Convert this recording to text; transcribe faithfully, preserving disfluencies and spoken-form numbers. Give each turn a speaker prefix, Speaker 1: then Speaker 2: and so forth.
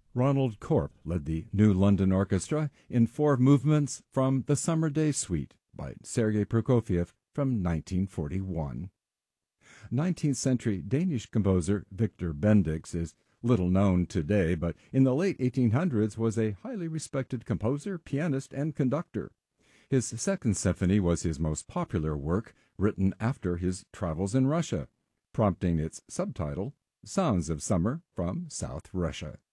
Speaker 1: Ronald Corp led the New London Orchestra in four movements from the Summer Day Suite by Sergei Prokofiev from nineteen forty-one. nineteenth century Danish composer Victor Bendix is little known today, but in the late eighteen hundreds was a highly respected composer, pianist, and conductor. His Second Symphony was his most popular work, written after his travels in Russia, prompting its subtitle, Sounds of Summer from South Russia.